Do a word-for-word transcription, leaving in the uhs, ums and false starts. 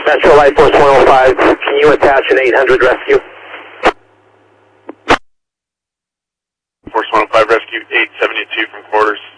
Metro Light Force one oh five, can you attach an eight hundred rescue? Force one oh five rescue, eight seventy-two from quarters.